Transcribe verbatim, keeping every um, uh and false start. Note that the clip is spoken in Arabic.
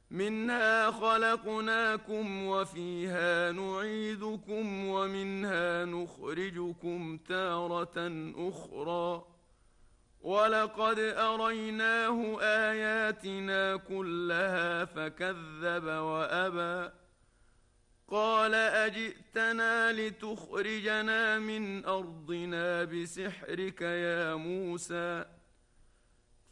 منها خلقناكم وفيها نعيدكم ومنها نخرجكم تارة أخرى ولقد أريناه آياتنا كلها فكذب وأبى قال أجئتنا لتخرجنا من أرضنا بسحرك يا موسى